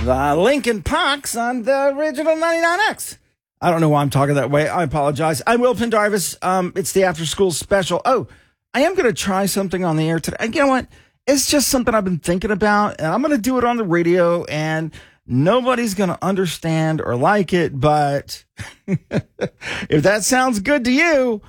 Lincoln Parks on the original 99X. I don't know why I'm talking that way. I apologize. I'm Will Pendarvis. It's the after school special. Oh, I am going to try something on the air today. You know what? It's just something I've been thinking about, and I'm going to do it on the radio, and nobody's going to understand or like it, but if that sounds good to you,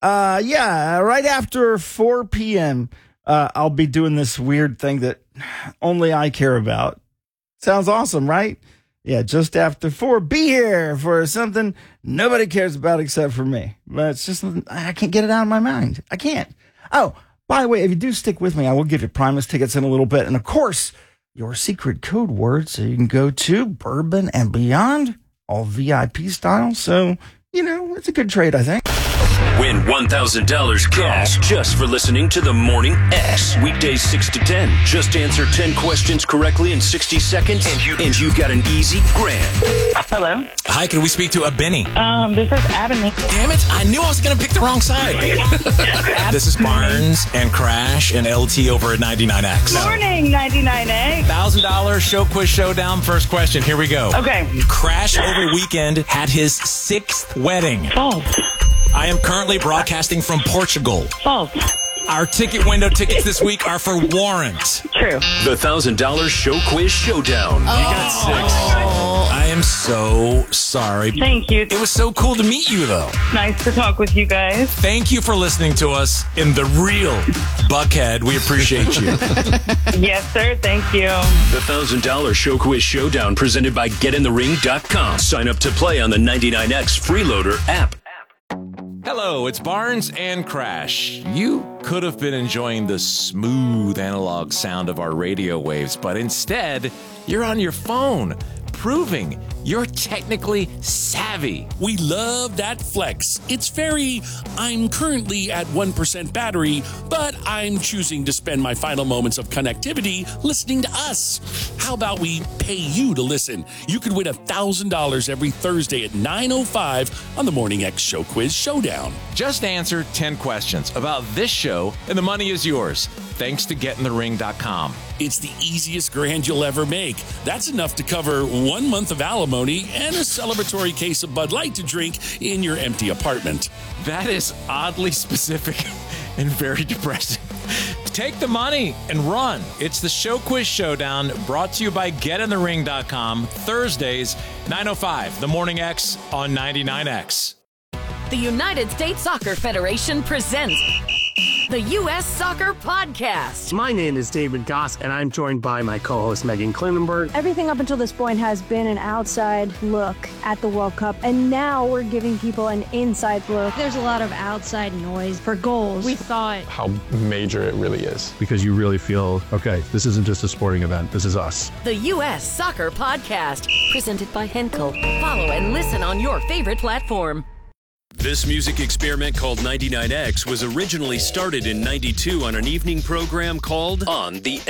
right after 4 p.m., I'll be doing this weird thing that only I care about. Sounds awesome, right? Yeah, just after 4, be here for something nobody cares about except for me. But it's just, I can't get it out of my mind. I can't. Oh, by the way, if you do stick with me, I will give you Primus tickets in a little bit. And of course, your secret code word so you can go to Bourbon and Beyond, all VIP style. So, it's a good trade, I think. Win $1,000 cash just for listening to the Morning X. Weekdays 6 to 10. Just answer 10 questions correctly in 60 seconds, and you got an easy grand. Hello. Hi, can we speak to a Benny? This is Ebony. Damn it, I knew I was going to pick the wrong side. This is Barnes and Crash and LT over at 99X. Morning, 99A. $1,000 show quiz showdown. First question, here we go. Okay. Crash over weekend had his 6th wedding. False. I am currently broadcasting from Portugal. False. Our ticket window tickets this week are for Warrant. True. The $1,000 show quiz showdown. You got 6. I am so sorry. Thank you. It was so cool to meet you, though. Nice to talk with you guys. Thank you for listening to us in the real Buckhead. We appreciate you. Yes, sir. Thank you. The $1,000 show quiz showdown presented by GetInTheRing.com. Sign up to play on the 99X Freeloader app. Hello, it's Barnes and Crash. You could have been enjoying the smooth analog sound of our radio waves, but instead, you're on your phone, proving you're technically savvy. We love that flex. It's very, I'm currently at 1% battery, but I'm choosing to spend my final moments of connectivity listening to us. How about we pay you to listen? You could win $1,000 every Thursday at 9:05 on the Morning X Show Quiz Showdown. Just answer 10 questions about this show, and the money is yours, thanks to GetInTheRing.com. It's the easiest grand you'll ever make. That's enough to cover 1 month of alimony and a celebratory case of Bud Light to drink in your empty apartment. That is oddly specific and very depressing. Take the money and run. It's the Show Quiz Showdown, brought to you by GetInTheRing.com, Thursdays, 9:05, The Morning X on 99X. The United States Soccer Federation presents the U.S. Soccer Podcast. My name is David Goss, and I'm joined by my co-host Megan Klinenberg. Everything up until this point has been an outside look at the World Cup, and now we're giving people an inside look. There's a lot of outside noise for goals. We thought how major it really is. Because you really feel, okay, this isn't just a sporting event, this is us. The U.S. Soccer Podcast, presented by Henkel. Follow and listen on your favorite platform. This music experiment called 99X was originally started in '92 on an evening program called On the